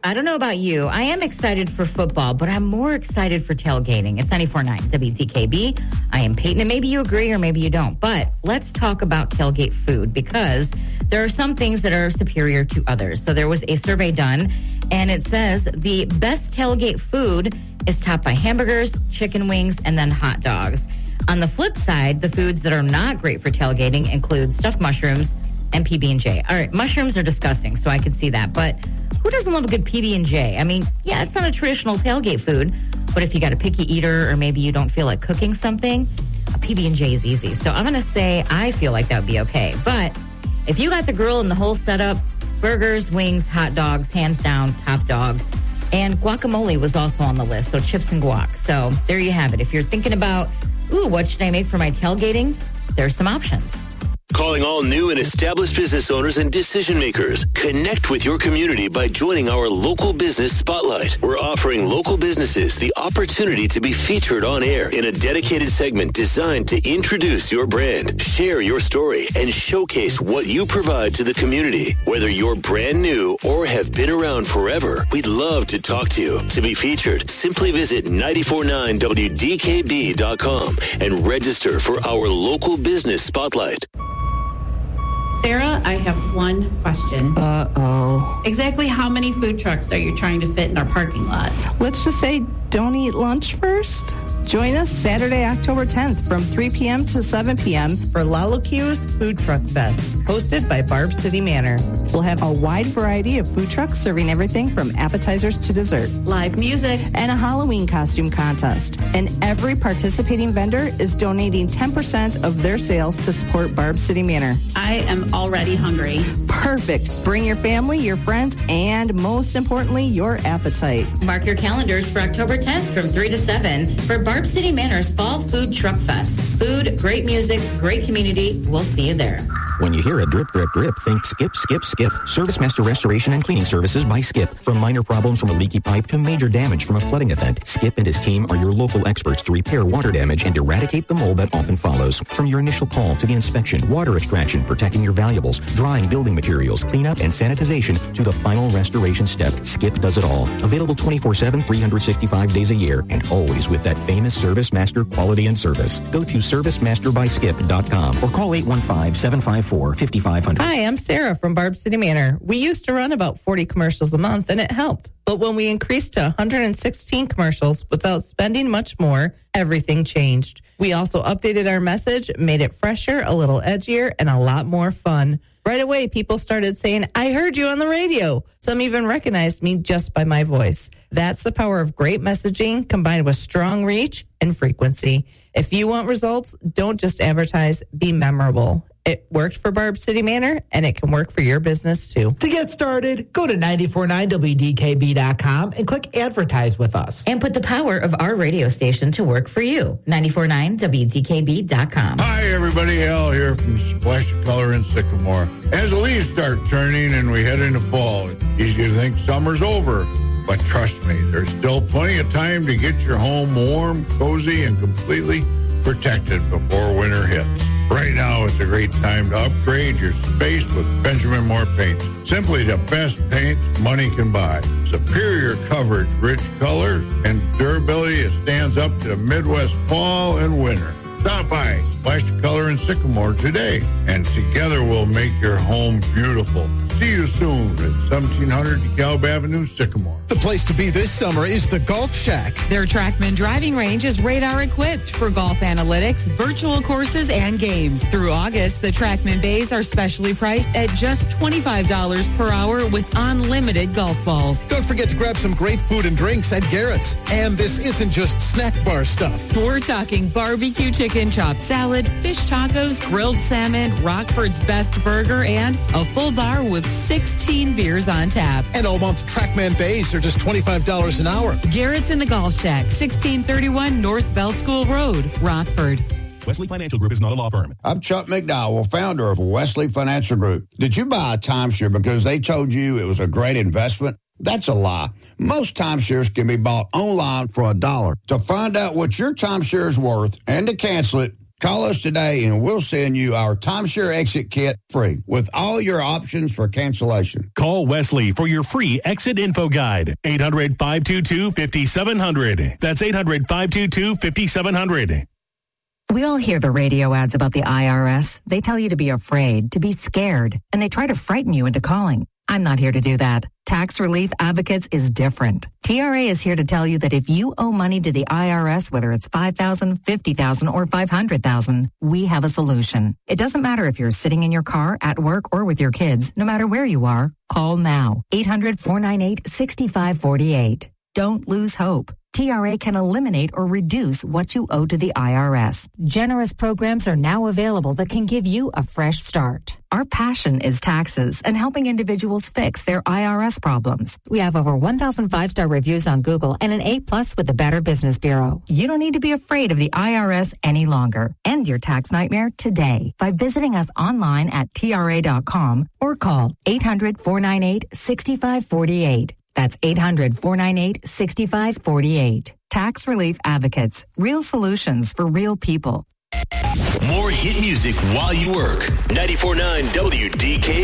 I don't know about you. I am excited for football, but I'm more excited for tailgating. It's 94.9 WDKB. I am Peyton, and maybe you agree or maybe you don't. But let's talk about tailgate food because there are some things that are superior to others. So there was a survey done, and it says the best tailgate food is topped by hamburgers, chicken wings, and then hot dogs. On the flip side, the foods that are not great for tailgating include stuffed mushrooms and PB&J. All right, mushrooms are disgusting, so I could see that. But who doesn't love a good PB&J? I mean, yeah, it's not a traditional tailgate food, but if you got a picky eater or maybe you don't feel like cooking something, a PB&J is easy. So I'm going to say I feel like that would be okay. But if you got the grill and the whole setup, burgers, wings, hot dogs, hands down, top dog. And guacamole was also on the list, so chips and guac. So there you have it. If you're thinking about, what should I make for my tailgating? There's some options. Calling all new and established business owners and decision makers. Connect with your community by joining our Local Business Spotlight. We're offering local businesses the opportunity to be featured on air in a dedicated segment designed to introduce your brand, share your story, and showcase what you provide to the community. Whether you're brand new or have been around forever, we'd love to talk to you. To be featured, simply visit 949wdkb.com and register for our Local Business Spotlight. Sarah, I have one question. Uh-oh. Exactly how many food trucks are you trying to fit in our parking lot? Let's just say don't eat lunch first. Join us Saturday, October 10th from 3 p.m. to 7 p.m. for Lalacu's Food Truck Fest, hosted by Barb City Manor. We'll have a wide variety of food trucks serving everything from appetizers to dessert. Live music. And a Halloween costume contest. And every participating vendor is donating 10% of their sales to support Barb City Manor. I am already hungry. Perfect. Bring your family, your friends, and most importantly, your appetite. Mark your calendars for October 10th from 3 to 7 for Barb City Manor's Fall Food Truck Fest. Food, great music, great community. We'll see you there. When you hear a drip, drip, drip, think Skip, Skip, Skip. ServiceMaster Restoration and Cleaning Services by Skip. From minor problems from a leaky pipe to major damage from a flooding event, Skip and his team are your local experts to repair water damage and eradicate the mold that often follows. From your initial call to the inspection, water extraction, protecting your valuables, drying building materials, cleanup, and sanitization to the final restoration step, Skip does it all. Available 24/7, 365 days a year, and always with that famous ServiceMaster quality and service. Go to ServiceMasterBySkip.com or call 815-754-5500. Hi, I'm Sarah from Barb City Manor. We used to run about 40 commercials a month, and it helped. But when we increased to 116 commercials without spending much more, everything changed. We also updated our message, made it fresher, a little edgier, and a lot more fun. Right away, people started saying, I heard you on the radio. Some even recognized me just by my voice. That's the power of great messaging combined with strong reach and frequency. If you want results, don't just advertise, be memorable. It worked for Barb City Manor, and it can work for your business, too. To get started, go to 949wdkb.com and click Advertise with us. And put the power of our radio station to work for you. 949wdkb.com. Hi, everybody. Al here from Splash of Color in Sycamore. As the leaves start turning and we head into fall, it's easy to think summer's over. But trust me, there's still plenty of time to get your home warm, cozy, and completely protected before winter hits. Right now, it's a great time to upgrade your space with Benjamin Moore Paint. Simply the best paint money can buy. Superior coverage, rich color, and durability that stands up to the Midwest fall and winter. Stop by Splash of Color in Sycamore today, and together we'll make your home beautiful. See you soon at 1700 DeKalb Avenue, Sycamore. The place to be this summer is the Golf Shack. Their TrackMan driving range is radar equipped for golf analytics, virtual courses, and games. Through August, the TrackMan bays are specially priced at just $25 per hour with unlimited golf balls. Don't forget to grab some great food and drinks at Garrett's. And this isn't just snack bar stuff. We're talking barbecue chicken, chopped salad, fish tacos, grilled salmon, Rockford's best burger, and a full bar with 16 beers on tap. And all month TrackMan bays are just $25 an hour. Garrett's in the Golf Shack, 1631 North Bell School Road, Rockford. Wesley Financial Group is not a law firm. I'm Chuck McDowell, founder of Wesley Financial Group. Did you buy a timeshare because they told you it was a great investment? That's a lie. Most timeshares can be bought online for $1. To find out what your timeshare is worth and to cancel it, Call us today and we'll send you our timeshare exit kit free with all your options for cancellation. Call Wesley for your free exit info guide. 800-522-5700. That's 800-522-5700. We all hear the radio ads about the IRS. They tell you to be afraid, to be scared, and they try to frighten you into calling. I'm not here to do that. Tax Relief Advocates is different. TRA is here to tell you that if you owe money to the IRS, whether it's $5,000, $50,000, or $500,000, we have a solution. It doesn't matter if you're sitting in your car, at work, or with your kids. No matter where you are, call now. 800-498-6548. Don't lose hope. TRA can eliminate or reduce what you owe to the IRS. Generous programs are now available that can give you a fresh start. Our passion is taxes and helping individuals fix their IRS problems. We have over 1,000 5-star reviews on Google and an A+ with the Better Business Bureau. You don't need to be afraid of the IRS any longer. End your tax nightmare today by visiting us online at TRA.com or call 800-498-6548. That's 800-498-6548. Tax Relief Advocates. Real solutions for real people. More hit music while you work. 94.9 WDK.